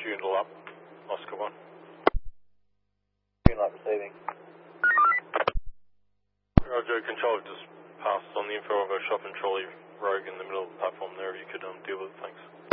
Joondalup up, Oscar 1. Joondalup receiving. Roger, control just passed on the info of a shopping trolley rogue in the middle of the platform there, if you could deal with it, thanks.